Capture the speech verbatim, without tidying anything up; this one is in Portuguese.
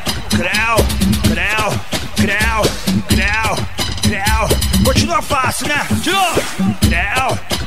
creu, creu, creu, creu, creu. Continua fácil, né? De novo. Creu,